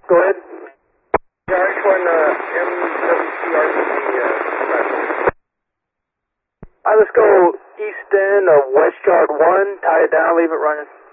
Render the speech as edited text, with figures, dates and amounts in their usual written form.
Go ahead. Yard 1, MWCRC, Alright, let's go east end of West Yard 1, tie it down, leave it running.